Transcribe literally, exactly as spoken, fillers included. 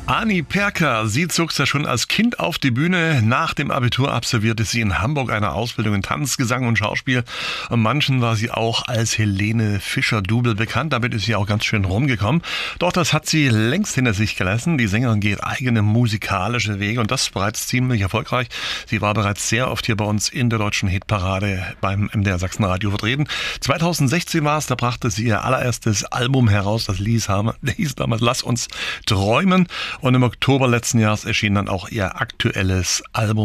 Ani Perka, sie zog ja schon als Kind auf die Bühne. Nach dem Abitur absolvierte sie in Hamburg eine Ausbildung in Tanz, Gesang und Schauspiel. Und manchen war sie auch als Helene Fischer-Double bekannt. Damit ist sie auch ganz schön rumgekommen. Doch das hat sie längst hinter sich gelassen. Die Sängerin geht eigene musikalische Wege und das bereits ziemlich erfolgreich. Sie war bereits sehr oft hier bei uns in der deutschen Hitparade beim M D R Sachsen-Radio vertreten. zweitausendsechzehn war es, da brachte sie ihr allererstes Album heraus. Das hieß damals Lass uns träumen. Und im Oktober letzten Jahres erschien dann auch ihr aktuelles Album